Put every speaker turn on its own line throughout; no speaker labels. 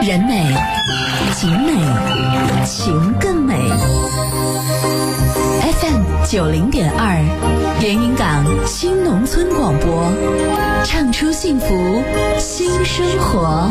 人美景美情更美。 FM 90.2连云港新农村广播，唱出幸福新生活。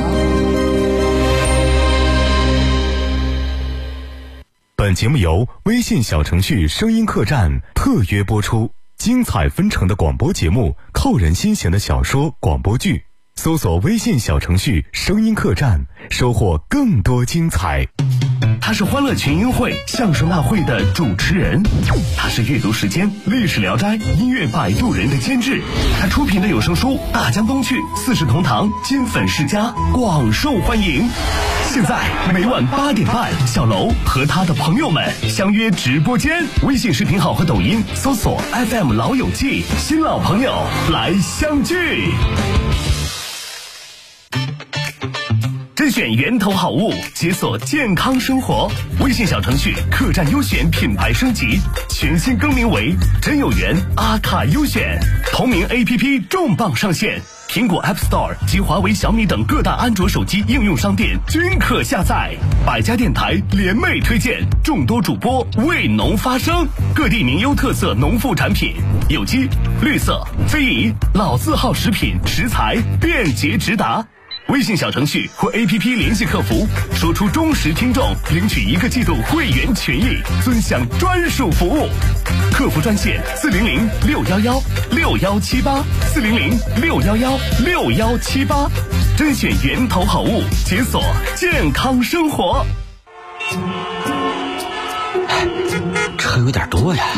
本节目由微信小程序声音客栈特约播出，精彩纷呈的广播节目，扣人心弦的小说广播剧，搜索微信小程序声音客栈，收获更多精彩。
他是欢乐群英会相声大会的主持人，他是阅读时间历史聊斋音乐摆渡人的监制，他出品的有声书《大江东去》四世同堂金粉世家广受欢迎。现在每晚8点半，小楼和他的朋友们相约直播间，微信视频号和抖音搜索 FM 老友记，新老朋友来相聚。甄选源头好物，解锁健康生活。微信小程序客栈优选品牌升级，全新更名为真有缘阿卡优选。同名 APP 重磅上线，苹果 App Store 及华为、小米等各大安卓手机应用商店均可下载。百家电台联袂推荐，众多主播为农发声，各地名优特色农副产品，有机、绿色、非遗、老字号食品食材便捷直达。微信小程序或 APP 联系客服，说出忠实听众，领取1个季度会员权益，尊享专属服务。客服专线400-611611-6178，400-611611-6178，甄选源头好物，解锁健康生活。
车有点多呀，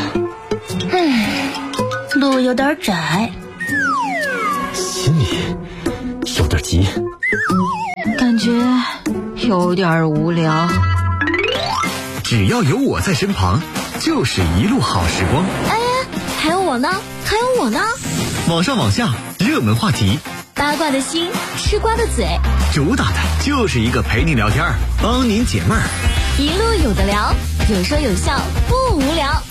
路有点窄，
心里有点急，
感觉有点无聊。
只要有我在身旁，就是一路好时光。
哎，还有我呢，还有我呢。
网上网下热门话题，
八卦的心，吃瓜的嘴，
主打的就是一个陪你聊天，帮您解闷儿。
一路有的聊，有说有笑，不无聊。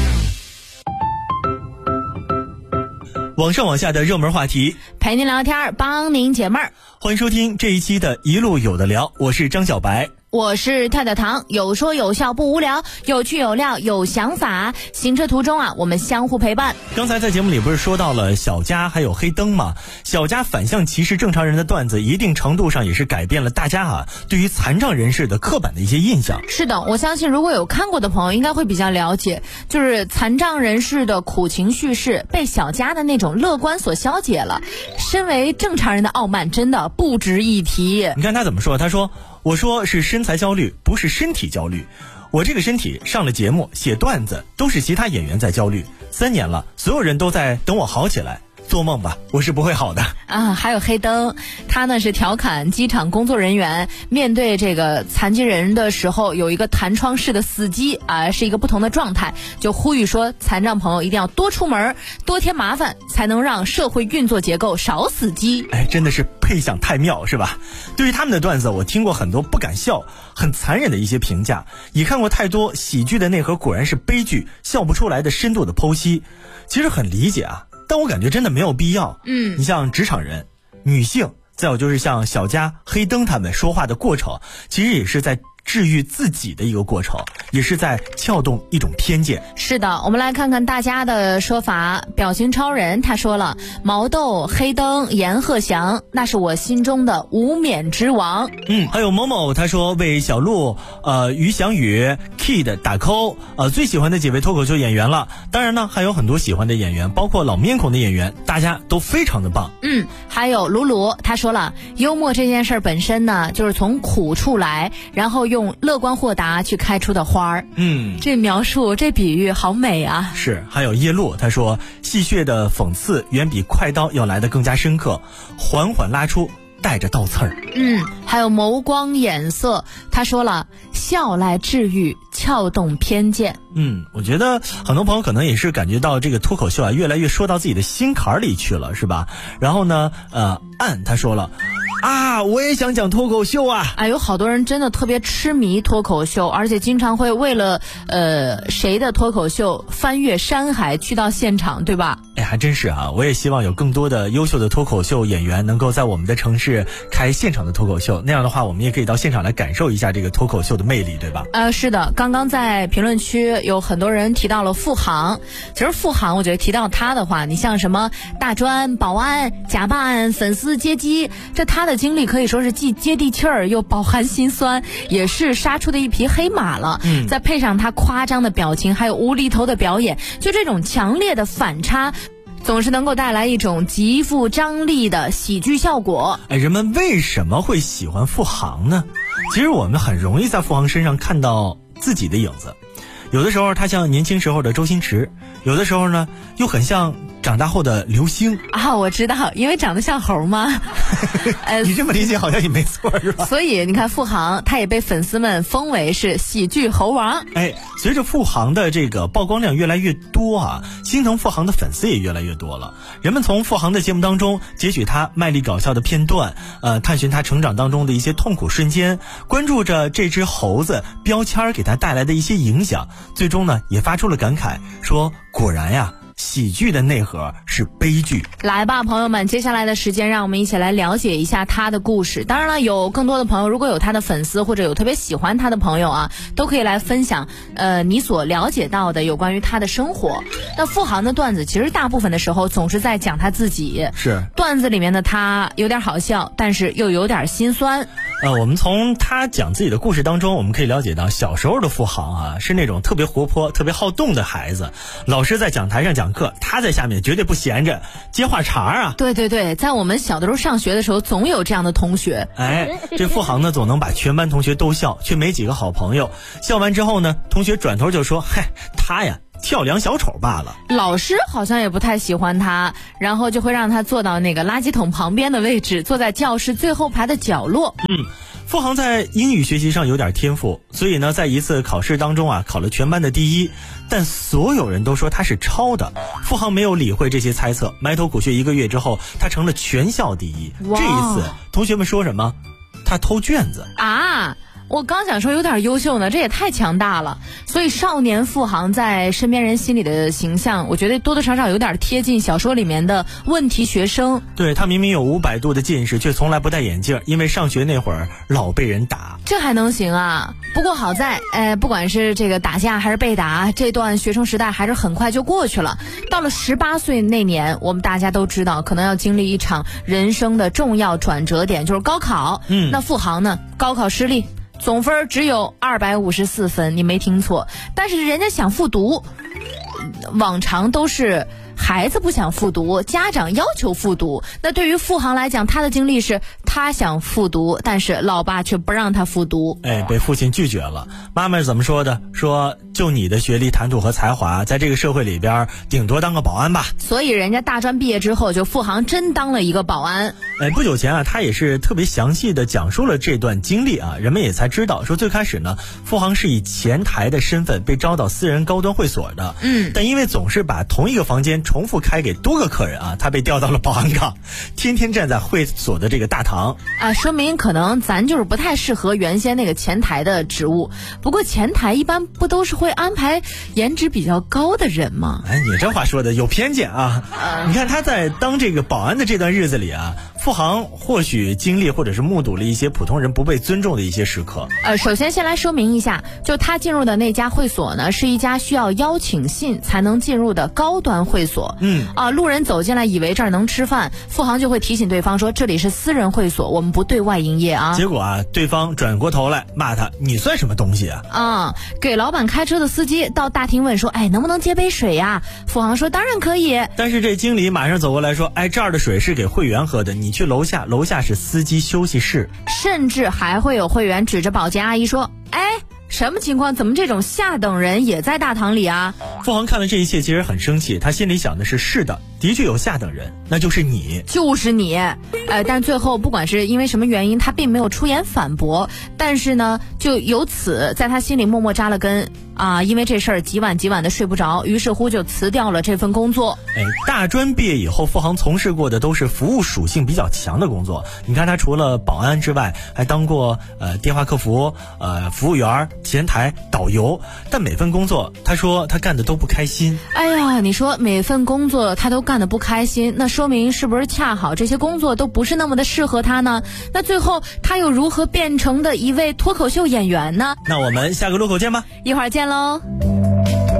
网上网下的热门话题，
陪您聊天，帮您解闷儿。
欢迎收听这一期的一路有的聊，我是张小白。
我是太太糖，有说有笑不无聊，有趣有料有想法。行车途中啊，我们相互陪伴。
刚才在节目里不是说到了小佳还有黑灯吗？小佳反向歧视正常人的段子，一定程度上也是改变了大家对于残障人士的刻板的一些印象。
是的，我相信如果有看过的朋友应该会比较了解，就是残障人士的苦情叙事被小佳的那种乐观所消解了，身为正常人的傲慢真的不值一提。
你看他怎么说，他说我说是身材焦虑，不是身体焦虑。我这个身体上了节目写段子都是其他演员在焦虑，3年了，所有人都在等我好起来，做梦吧，我是不会好的
啊。还有黑灯，他呢是调侃机场工作人员面对这个残疾人的时候有一个弹窗式的死机是一个不同的状态，就呼吁说残障朋友一定要多出门，多添麻烦，才能让社会运作结构少死机。
真的是配享太妙，是吧？对于他们的段子，我听过很多不敢笑很残忍的一些评价，也看过太多喜剧的内核果然是悲剧，笑不出来的深度的剖析。其实很理解但我感觉真的没有必要。你像职场人、女性，再有就是像小佳、黑灯他们说话的过程，其实也是在治愈自己的一个过程，也是在撬动一种偏见。
是的，我们来看看大家的说法。表情超人他说了，毛豆、黑灯、阎鹤祥，那是我心中的无冕之王。
还有某某他说为小鹿、于翔宇、Kid 打 call， 最喜欢的几位脱口秀演员了。当然呢，还有很多喜欢的演员，包括老面孔的演员，大家都非常的棒。
还有鲁鲁他说了，幽默这件事本身呢，就是从苦处来，然后用乐观豁达去开出的花儿。这描述这比喻好美啊。
是，还有叶露他说，戏谑的讽刺远比快刀要来得更加深刻，缓缓拉出带着倒刺儿。
还有眸光眼色他说了，笑来治愈，撬动偏见。
我觉得很多朋友可能也是感觉到这个脱口秀越来越说到自己的心坎里去了，是吧？然后呢暗他说了， 啊，我也想讲脱口秀啊！
有好多人真的特别痴迷脱口秀，而且经常会为了谁的脱口秀翻越山海去到现场，对吧？
还真是啊！我也希望有更多的优秀的脱口秀演员能够在我们的城市开现场的脱口秀，那样的话我们也可以到现场来感受一下这个脱口秀的魅力，对吧？
是的，刚刚在评论区有很多人提到了付航。其实付航我觉得提到他的话，你像什么大专、保安、假扮粉丝接机，这他的经历可以说是既接地气儿又饱含辛酸，也是杀出的一匹黑马了。再配上他夸张的表情还有无厘头的表演，就这种强烈的反差总是能够带来一种极富张力的喜剧效果。
人们为什么会喜欢付航呢？其实我们很容易在付航身上看到自己的影子，有的时候他像年轻时候的周星驰，有的时候呢又很像长大后的刘星
啊。我知道，因为长得像猴嘛。
你这么理解好像也没错，是吧？
所以你看付航他也被粉丝们封为是喜剧猴王。
随着付航的这个曝光量越来越多啊，心疼付航的粉丝也越来越多了。人们从付航的节目当中截取他卖力搞笑的片段，探寻他成长当中的一些痛苦瞬间，关注着这只猴子标签给他带来的一些影响，最终呢也发出了感慨，说果然呀，喜剧的内核是悲剧。
来吧，朋友们，接下来的时间让我们一起来了解一下他的故事。当然了，有更多的朋友如果有他的粉丝或者有特别喜欢他的朋友啊，都可以来分享你所了解到的有关于他的生活。那付航的段子其实大部分的时候总是在讲他自己，
是
段子里面的他有点好笑，但是又有点心酸。
我们从他讲自己的故事当中，我们可以了解到小时候的付航啊，是那种特别活泼特别好动的孩子。老师在讲台上讲课，他在下面绝对不闲着接话茬啊。
对对对，在我们小的时候上学的时候总有这样的同学。
这付航呢总能把全班同学逗笑，却没几个好朋友。笑完之后呢，同学转头就说，他呀跳梁小丑罢了。
老师好像也不太喜欢他，然后就会让他坐到那个垃圾桶旁边的位置，坐在教室最后排的角落。
付航在英语学习上有点天赋，所以呢在一次考试当中啊考了全班的第一，但所有人都说他是抄的。付航没有理会这些猜测，埋头苦学1个月之后，他成了全校第一。这一次同学们说什么？他偷卷子
啊！我刚想说有点优秀呢，这也太强大了。所以少年付航在身边人心里的形象，我觉得多多少少有点贴近小说里面的问题学生。
对，他明明有500度的近视，却从来不戴眼镜，因为上学那会儿老被人打。
这还能行啊？不过好在不管是这个打架还是被打，这段学生时代还是很快就过去了。到了18岁那年，我们大家都知道可能要经历一场人生的重要转折点，就是高考。那付航呢，高考失利，总分只有254分，你没听错。但是人家想复读，往常都是孩子不想复读，家长要求复读。那对于付航来讲，他的经历是他想复读，但是老爸却不让他复读。
被父亲拒绝了。妈妈是怎么说的？说就你的学历、谈吐和才华，在这个社会里边顶多当个保安吧。
所以人家大专毕业之后，就付航真当了一个保安。
不久前啊，他也是特别详细的讲述了这段经历啊，人们也才知道说最开始呢，付航是以前台的身份被招到私人高端会所的。但因为总是把同一个房间重复开给多个客人啊，他被调到了保安岗，天天站在会所的这个大堂
啊，说明可能咱就是不太适合原先那个前台的职务。不过前台一般不都是会安排颜值比较高的人吗？
你这话说的有偏见啊！你看他在当这个保安的这段日子里啊，付航或许经历或者是目睹了一些普通人不被尊重的一些时刻。
首先先来说明一下，就他进入的那家会所呢，是一家需要邀请信才能进入的高端会所。路人走进来以为这儿能吃饭，付航就会提醒对方说这里是私人会所，我们不对外营业啊。
结果啊，对方转过头来骂他，你算什么东西啊？
给老板开车的司机到大厅问说，能不能接杯水呀？付航说当然可以。
但是这经理马上走过来说，这儿的水是给会员喝的，你去楼下，楼下是司机休息室。
甚至还会有会员指着保洁阿姨说，什么情况？怎么这种下等人也在大堂里啊？
付航看了这一切其实很生气，他心里想的是的， 的确有下等人，那就是你。
就是你。但最后不管是因为什么原因，他并没有出言反驳，但是呢，就由此在他心里默默扎了根啊，因为这事儿几晚的睡不着，于是乎就辞掉了这份工作。
大专毕业以后，付航从事过的都是服务属性比较强的工作。你看他除了保安之外，还当过电话客服、服务员、前台、导游，但每份工作他说他干的都不开心。
哎呀，你说每份工作他都干得不开心，那说明是不是恰好这些工作都不是那么的适合他呢？那最后他又如何变成的一位脱口秀演员呢？
那我们下个路口见吧，
一会儿见喽。